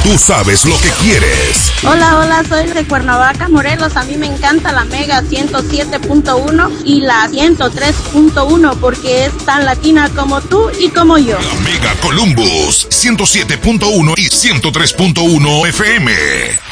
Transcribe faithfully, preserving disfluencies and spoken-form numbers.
Tú sabes lo que quieres. Hola, hola, soy de Cuernavaca, Morelos. A mí me encanta la Mega ciento siete punto uno y la ciento tres punto uno porque es tan latina como tú y como yo. La Mega Columbus ciento siete punto uno y ciento tres punto uno F M.